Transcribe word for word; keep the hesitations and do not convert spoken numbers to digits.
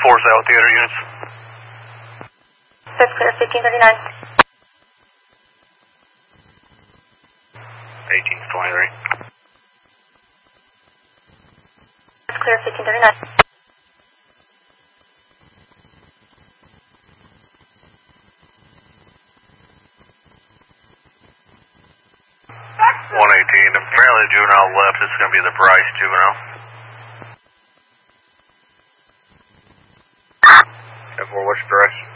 four South Theater units. That's clear, fifteen thirty-nine. eighteen twenty-three. That's clear, fifteen thirty-nine. one eighteen, apparently the juvenile left. This is going to be the Bryce juvenile. ten four, what's your Bryce?